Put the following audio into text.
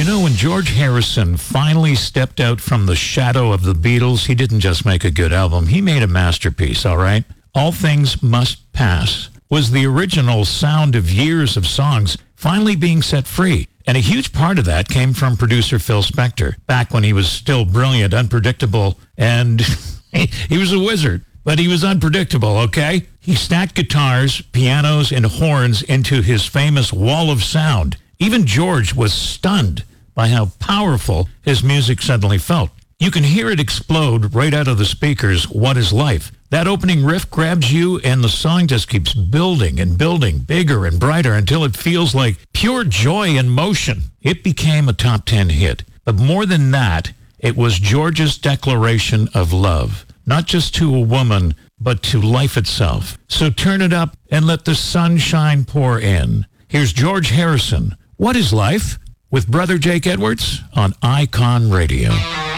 You know, when George Harrison finally stepped out from the shadow of the Beatles, he didn't just make a good album. He made a masterpiece, all right? All Things Must Pass was the original sound of years of songs finally being set free. And a huge part of that came from producer Phil Spector, back when he was still brilliant, unpredictable, and he was a wizard. But he was unpredictable, okay? He stacked guitars, pianos, and horns into his famous wall of sound. Even George was stunned by how powerful his music suddenly felt. You can hear it explode right out of the speakers, What Is Life? That opening riff grabs you, and the song just keeps building and building, bigger and brighter, until it feels like pure joy and motion. It became a top 10 hit. But more than that, it was George's declaration of love, not just to a woman, but to life itself. So turn it up and let the sunshine pour in. Here's George Harrison, What Is Life? With Brother Jake Edwards on Icon Radio.